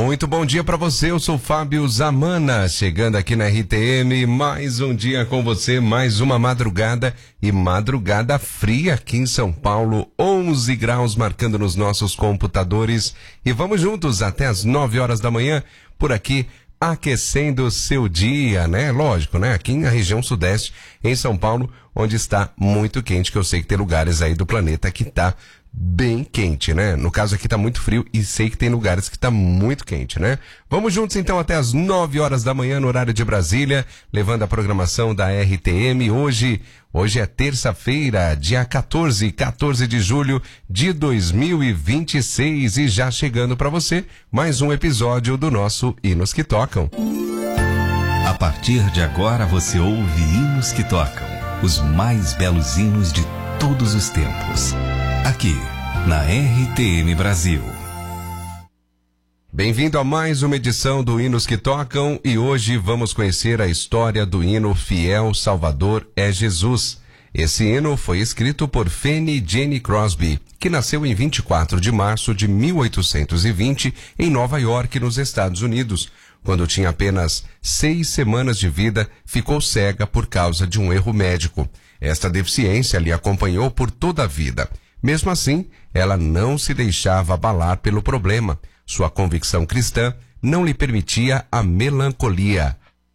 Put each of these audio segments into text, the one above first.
Muito bom dia para você, eu sou Fábio Zamana, chegando aqui na RTM, mais um dia com você, mais uma madrugada e madrugada fria aqui em São Paulo, 11 graus marcando nos nossos computadores e vamos juntos até as 9 horas da manhã, por aqui, aquecendo o seu dia, né? Lógico, né? Aqui na região sudeste, em São Paulo, onde está muito quente, que eu sei que tem lugares aí do planeta que tá bem quente, né? No caso aqui tá muito frio e sei que tem lugares que tá muito quente, né? Vamos juntos então até as 9 horas da manhã no horário de Brasília, levando a programação da RTM. Hoje é terça-feira, dia 14 de julho de 2026 e já chegando para você mais um episódio do nosso Hinos que Tocam. A partir de agora você ouve Hinos que Tocam, os mais belos hinos de todos os tempos. Aqui, na RTM Brasil. Bem-vindo a mais uma edição do Hinos que Tocam e hoje vamos conhecer a história do hino Fiel Salvador é Jesus. Esse hino foi escrito por Fanny Jane Crosby, que nasceu em 24 de março de 1820 em Nova York, nos Estados Unidos. Quando tinha apenas 6 semanas de vida, ficou cega por causa de um erro médico. Esta deficiência lhe acompanhou por toda a vida. Mesmo assim, ela não se deixava abalar pelo problema. Sua convicção cristã não lhe permitia a melancolia.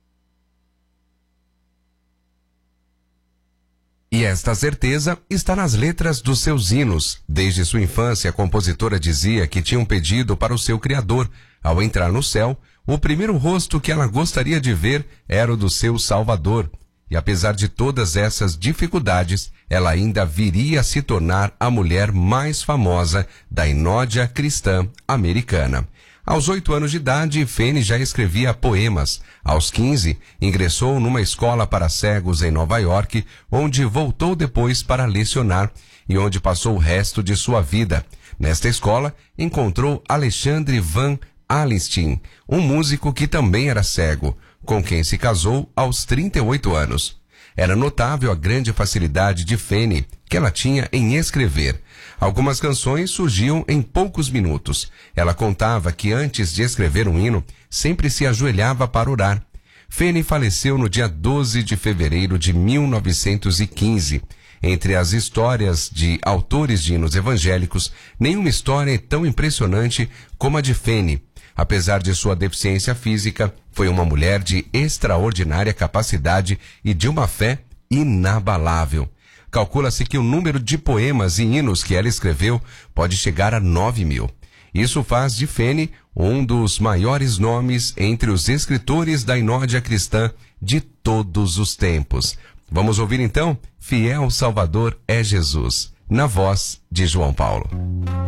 E esta certeza está nas letras dos seus hinos. Desde sua infância, a compositora dizia que tinha um pedido para o seu Criador. Ao entrar no céu, o primeiro rosto que ela gostaria de ver era o do seu Salvador. E apesar de todas essas dificuldades, ela ainda viria a se tornar a mulher mais famosa da inódia cristã americana. Aos 8 anos de idade, Fanny já escrevia poemas. Aos 15, ingressou numa escola para cegos em Nova York, onde voltou depois para lecionar e onde passou o resto de sua vida. Nesta escola, encontrou Alexandre Van Alstyne, um músico que também era cego, com quem se casou aos 38 anos. Era notável a grande facilidade de Fanny que ela tinha em escrever. Algumas canções surgiam em poucos minutos. Ela contava que antes de escrever um hino, sempre se ajoelhava para orar. Fanny faleceu no dia 12 de fevereiro de 1915. Entre as histórias de autores de hinos evangélicos, nenhuma história é tão impressionante como a de Fanny. Apesar de sua deficiência física, foi uma mulher de extraordinária capacidade e de uma fé inabalável. Calcula-se que o número de poemas e hinos que ela escreveu pode chegar a 9.000. Isso faz de Fanny um dos maiores nomes entre os escritores da inódia cristã de todos os tempos. Vamos ouvir então Fiel Salvador é Jesus, na voz de João Paulo.